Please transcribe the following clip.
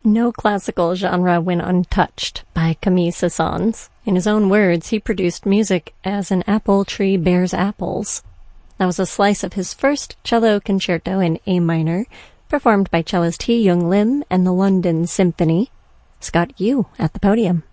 No classical genre went untouched by Camille Saint-Saëns. In his own words, he produced music as an apple tree bears apples. That was a slice of his first cello concerto in A minor, performed by cellist Hee Young Lim and the London Symphony. Scott, you at the podium.